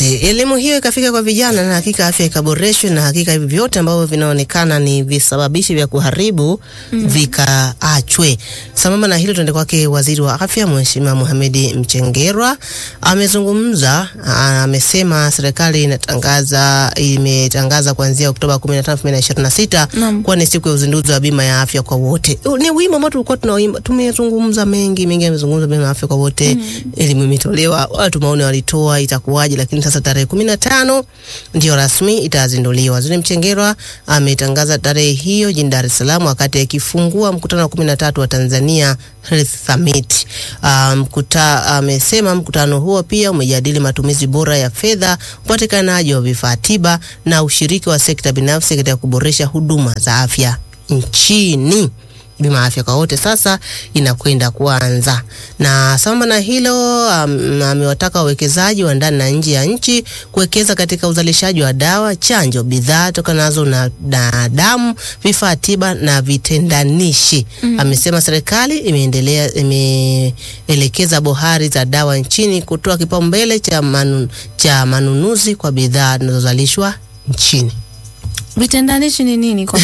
Basi elimu hiyo ikafika kwa vijana na hakika afya ikaboreshwe, na hakika hivi vyote ambavyo vinaonekana ni visababishi vya kuharibu vikaachwe. Sambamba na hilo, tuende kwake Waziri wa Afya Mheshimiwa Mohamed Mchengerwa. Amezungumza, amesema serikali imetangaza kuanzia Oktoba 15, 2026 kuwa ni siku ya uzinduzi wa bima ya afya kwa wote. Ni wimbo ambao tulikuwa tunaimba, tumezungumza mengi yamezungumzwa bima ya afya kwa wote. Elimu imetolewa, watu maoni walitoa itakuwaje, lakini sasa tarehe 15 ndio rasmi itazinduliwa. Waziri Mchengerwa ametangaza tarehe hiyo jijini Dar es Salaam wakati akifungua mkutano wa 13 wa Tanzania Health Summit. Amesema mkutano huo pia umejadili matumizi bora ya fedha, upatikanaji wa vifaa tiba na ushiriki wa sekta binafsi katika kuboresha huduma za afya nchini. Bima ya afya kwa wote sasa inakwenda kuanza. Na sambamba na hilo, amewataka wawekezaji wa ndani na nje ya nchi kuwekeza katika uzalishaji wa dawa, chanjo, bidhaa tokanazo na damu, vifaa tiba na vitendanishi. Amesema serikali imeelekeza bohari za dawa nchini kutoa kipaumbele cha manunuzi kwa bidhaa zinazozalishwa nchini. Vitendanishi ni nini kwa?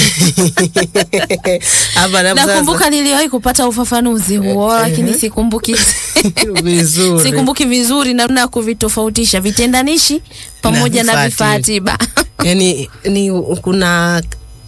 Nakumbuka niliwahi kupata ufafanuzi huo, lakini sikumbuki vizuri. Sikumbuki vizuri namna ya kuvitofautisha vitendanishi pamoja na vifaa tiba. Yaani kuna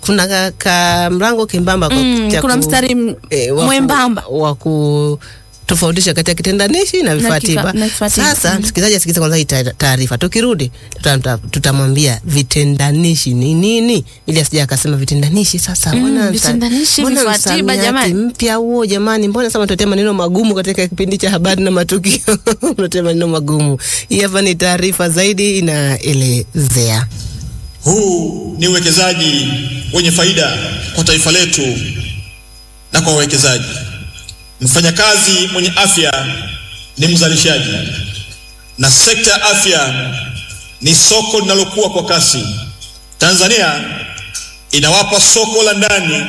mlango kembamba kuna mstari mwembamba wa tofautisha kati ya kitendanishi na vifaa tiba. Sasa msikilizaji asikize kwanza hii taarifa. Tukirudi tutamwambia vitendanishi ni nini, ili asije akasema vitendanishi sasa vitendanishi vifaa tiba jamani. Mpya huo jamani, mbona sasa tunatea maneno magumu katika kipindi cha habari na matukio? Tunatea maneno magumu. Hii hapa ni taarifa zaidi inaelezea. Huu ni uwekezaji wenye faida kwa taifa letu na kwa wawekezaji. Mfanyakazi mwenye afya ni mzalishaji, na sekta ya afya ni soko linalokuwa kwa kasi. Tanzania inawapa soko la ndani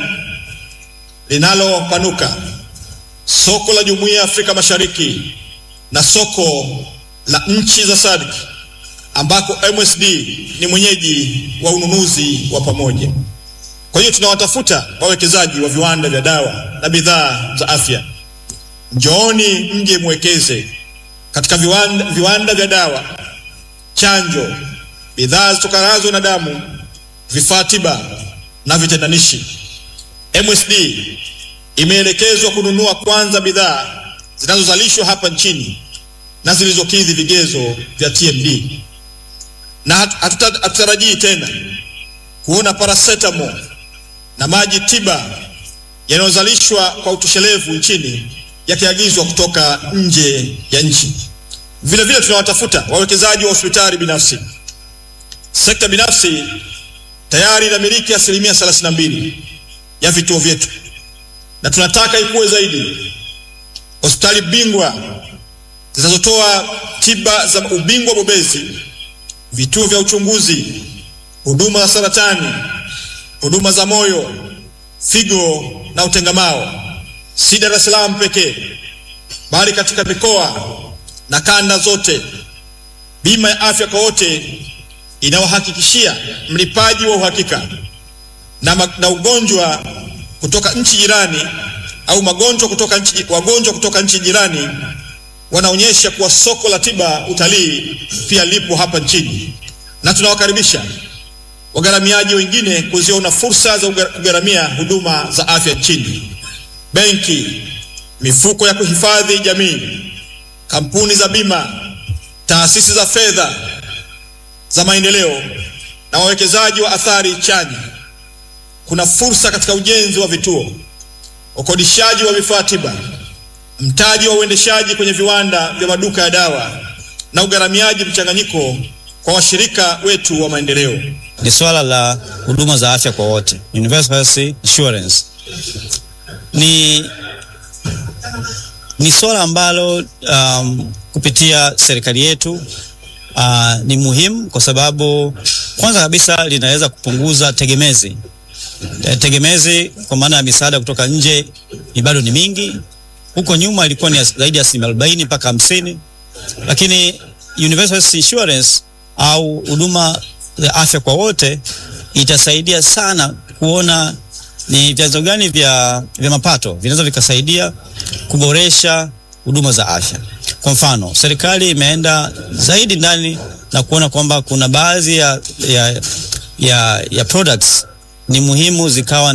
linalopanuka, soko la Jumuiya ya Afrika Mashariki na soko la nchi za SADC ambako MSD ni mwenyeji wa ununuzi wa pamoja. Kwa hiyo tunawatafuta wawekezaji wa viwanda vya dawa na bidhaa za afya. Njooni mje mwekeze katika viwanda vya dawa, chanjo, bidhaa zitokanazo na damu, vifaa tiba na vitendanishi. MSD imeelekezwa kununua kwanza bidhaa zinazozalishwa hapa nchini na zilizokidhi vigezo vya TMD. Na hatutarajii tena kuona paracetamol na maji tiba yanayozalishwa kwa utoshelevu nchini yakiagizwa kutoka nje ya nchi. Vile vile tunawatafuta wawekezaji wa hospitali binafsi. Sekta binafsi tayari inamiliki 32% ya vituo vyetu, na tunataka ikuwe zaidi. Hospitali bingwa zinazotoa tiba za ubingwa bobezi, vituo vya uchunguzi, huduma za saratani, huduma za moyo, figo na utengamao, si Dar es Salaam pekee bali katika mikoa na kanda zote. Bima ya afya kwa wote inawahakikishia mlipaji wa uhakika na ugonjwa kutoka nchi jirani au wagonjwa kutoka nchi jirani wanaonyesha kuwa soko la tiba utalii pia lipo hapa nchini, na tunawakaribisha wagharamiaji wengine kuziona fursa za kugharamia huduma za afya nchini. Benki, mifuko ya kuhifadhi jamii, kampuni za bima, taasisi za fedha za maendeleo na wawekezaji wa athari chanya. Kuna fursa katika ujenzi wa vituo, ukodishaji wa vifaa tiba, mtaji wa uendeshaji kwenye viwanda vya maduka ya dawa na ugharamiaji mchanganyiko kwa washirika wetu wa maendeleo. Ni swala la huduma za afya kwa wote, Universal Health Insurance. Ni swala ambalo kupitia serikali yetu ni muhimu, kwa sababu kwanza kabisa linaweza kupunguza tegemezi kwa maana ya misaada kutoka nje bado ni mingi. Huko nyuma ilikuwa ni zaidi ya 40% mpaka 50%, lakini Universal Insurance au huduma ya afya kwa wote itasaidia sana kuona ni vyanzo gani vya mapato vinaweza vikasaidia kuboresha huduma za afya. Kwa mfano, serikali imeenda zaidi ndani na kuona kwamba kuna baadhi ya products ni muhimu zikawa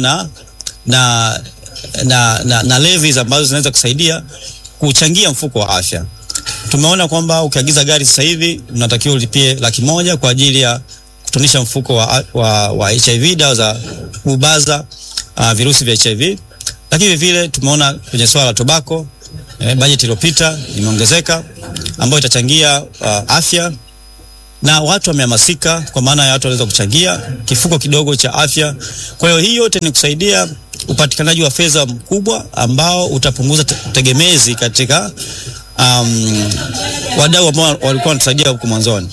na levies ambazo zinaweza kusaidia kuchangia mfuko wa afya. Tumeona kwamba ukiagiza gari sasa hivi unatakiwa ulipie 100,000 kwa ajili ya kutunisha mfuko wa HIV, dawa za kubaza virusi vya HIV. Lakini vile tumeona kwenye swala la tobacco, budget iliyopita imeongezeka ambayo itachangia afya, na watu wamehamasika kwa maana ya watu wanaweza kuchangia kifuko kidogo cha afya. Kwa hiyo hii yote ni kusaidia upatikanaji wa fedha mkubwa ambao utapunguza tegemezi katika wadau ambao walikuwa wanatusaidia huko mwanzoni.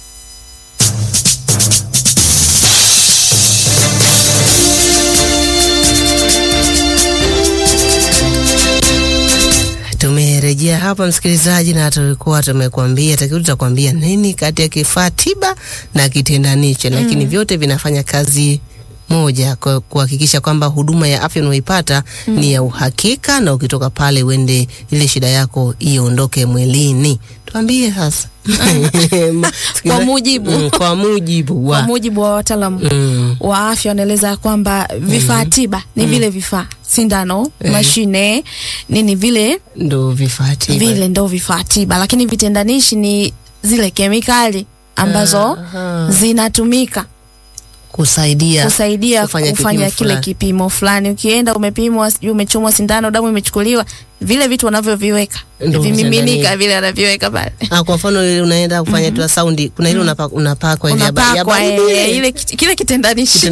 Tumerejea hapa msikilizaji, na tulikuwa tumekuambia tutakwambia nini kati ya kifaa tiba na kitendanishi, lakini vyote vinafanya kazi moja kuhakikisha kwamba huduma ya afya unayoipata ni ya uhakika, na ukitoka pale uende ile shida yako iondoke mwilini. Tuambie sasa. Kwa mujibu wa wataalamu wa afya wanaeleza kwamba vifaa tiba ni vile vifaa, sindano, mashine, nini vile ndo vifaa tiba, lakini vitendanishi ni zile kemikali ambazo zinatumika kusaidia kufanya kile kipimo fulani. Ukienda umepimwa, umechomwa sindano, damu imechukuliwa, vile vitu wanavyoviweka vimiminika vile anaviweka pale. Kwa mfano unaenda kufanya tu sound, kuna ile unapakwa ile ile kile kitendanishi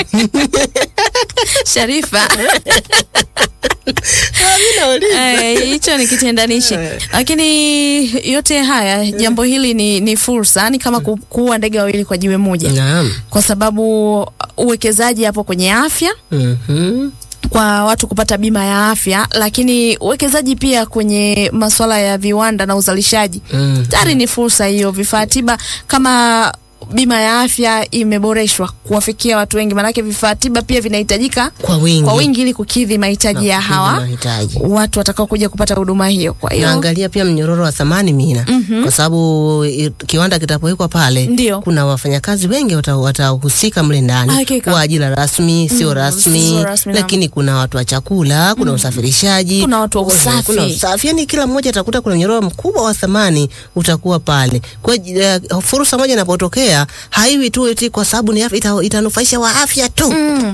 Sharifa. Hicho ni kitendanishi. Lakini yote haya, jambo hili ni fursa, ni kama kuua ndege wawili kwa jiwe moja. Naam. Kwa sababu uwekezaji hapo kwenye afya, kwa watu kupata bima ya afya, lakini uwekezaji pia kwenye masuala ya viwanda na uzalishaji. Tayari ni fursa hiyo. Vifaa tiba, kama bima ya afya imeboreshwa kuwafikia watu wengi, manake vifaa tiba pia vinahitajika kwa wingi ili kukidhi mahitaji ya hawa watu watakao kuja kupata huduma hiyo. Kwa hiyo naangalia pia mnyororo wa thamani Mina, kwa sababu kiwanda kitapowekwa pale, kuna wafanyakazi wengi watahusika mle ndani kwa ajira rasmi, sio rasmi, lakini kuna watu wa chakula, kuna usafirishaji, kuna watu wa usafi, yani kila mmoja atakuta kuna mnyororo mkubwa wa thamani utakuwa pale. Kwa fursa moja inapotokea, haiwi tu eti kwa sababu ni afya itanufaisha wa afya tu.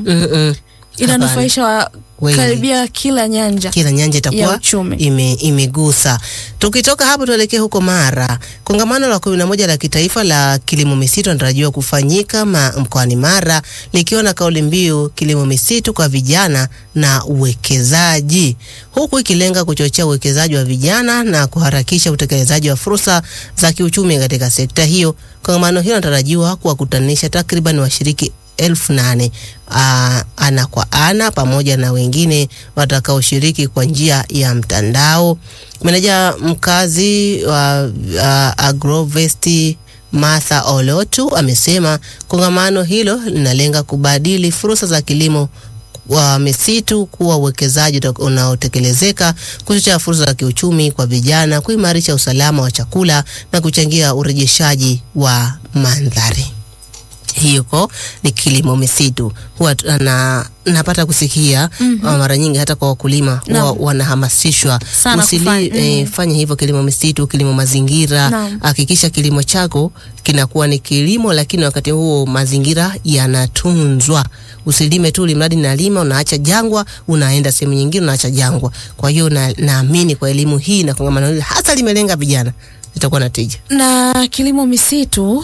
Inanufaisha karibia kila nyanja itakuwa imegusa. Tukitoka hapo tuelekee huko Mara. Kongamano la 11 la kitaifa la kilimo misitu linatarajiwa kufanyika mkoani Mara, likiwa na kauli mbiu kilimo misitu kwa vijana na uwekezaji, huku ikilenga kuchochea uwekezaji wa vijana na kuharakisha utekelezaji wa fursa za kiuchumi katika sekta hiyo. Kongamano hilo linatarajiwa kuwakutanisha takriban washiriki 8,000 ana kwa ana, pamoja na wengine watakaoshiriki kwa njia ya mtandao. Meneja mkazi wa Agrovest Martha Olotu amesema kongamano hilo linalenga kubadili fursa za kilimo wa misitu kuwa uwekezaji unaotekelezeka, kuchochea fursa za kiuchumi kwa vijana, kuimarisha usalama wa chakula na kuchangia urejeshaji wa mandhari. Hiyo ni kilimo misitu. Huwa napata kusikia mara nyingi hata kwa wakulima wanahamasishwa fanya hivyo, kilimo misitu, kilimo mazingira. Hakikisha kilimo chako kinakuwa ni kilimo, lakini wakati huo mazingira yanatunzwa. Usilime tu limradi nalima, unaacha jangwa, unaenda sehemu nyingine unaacha jangwa. Kwa hiyo naamini kwa elimu hii na kongamano hili hasa limelenga vijana, itakuwa na tija. Na kilimo misitu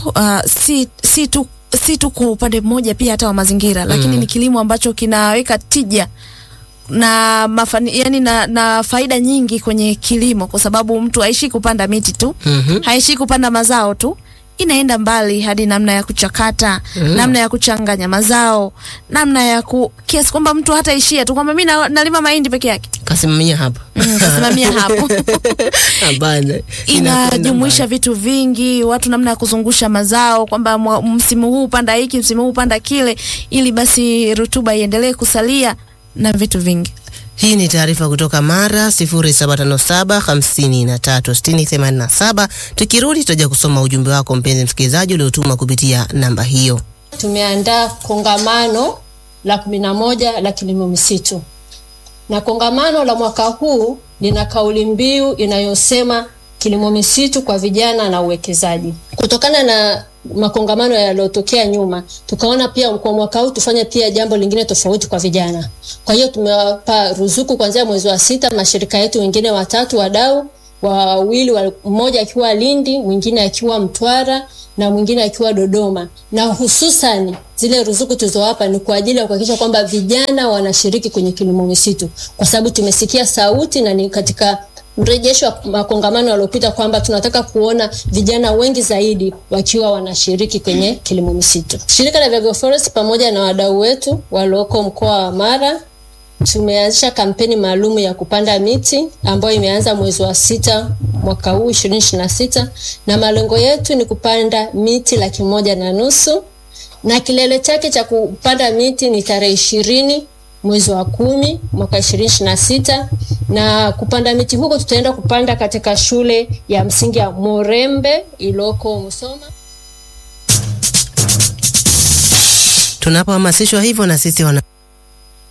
si tu kwa upande mmoja, pia hata wa mazingira, lakini ni kilimo ambacho kinaweka tija na na faida nyingi kwenye kilimo, kwa sababu mtu haishi kupanda miti tu, haishi kupanda mazao tu, inaenda mbali hadi namna ya kuchakata, namna ya kuchanganya mazao, namna ya kiasi kwamba mtu hata ishia tu kwamba mimi nalima mahindi peke yake. Kasimamia hapo. Kasimamia hapo. Hapana. Inajumuisha vitu vingi, watu namna ya kuzungusha mazao kwamba msimu huu panda hiki, msimu huu panda kile, ili basi rutuba iendelee kusalia na vitu vingi. Hii ni taarifa kutoka Mara 0757536087. Tukirudi tutaja kusoma ujumbe wako mpenzi msikilizaji uliotuma kupitia namba hiyo. Tumeandaa kongamano la 11 la kilimo misitu. Na kongamano la mwaka huu lina kauli mbiu inayosema kilimo misitu kwa vijana na uwekezaji. Kutokana na makongamano yaliyotokea nyuma, tukaona pia kwa mwaka huu tufanye pia jambo lingine tofauti kwa vijana. Kwa hiyo tumewapa ruzuku kuanzia mwezi wa 6 mashirika yetu wengine 3 wadau, wawili, mmoja akiwa Lindi, mwingine akiwa Mtwara na mwingine akiwa Dodoma. Na hususan zile ruzuku tulizowapa ni kwa ajili ya kuhakikisha kwamba vijana wanashiriki kwenye kilimo misitu, kwa sababu tumesikia sauti na ni katika mrejesho wa makongamano yaliyopita kwamba tunataka kuona vijana wengi zaidi wakiwa wanashiriki kwenye kilimo misitu. Shirika la Agroforest pamoja na wadau wetu walioko mkoa wa Mara tumeanzisha kampeni maalum ya kupanda miti ambayo imeanza mwezi wa 6 mwaka huu 2026, na malengo yetu ni kupanda miti 150,000 na kilele chake cha kupanda miti ni tarehe 20 mwezi wa 10 mwaka 2026, na kupanda miti huko tutaenda kupanda katika shule ya msingi ya Morembe iloko Musoma. Tunapohamasishwa hivyo na sisi